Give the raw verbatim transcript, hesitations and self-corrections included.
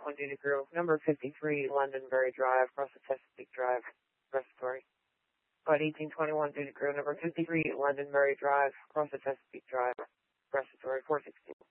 one duty crew. Number fifty-three, Londonderry Drive, across the Chesapeake Drive, respiratory. Flight eighteen twenty-one duty crew. Number fifty-three, Londonderry Drive, across the Chesapeake Drive, respiratory four sixteen.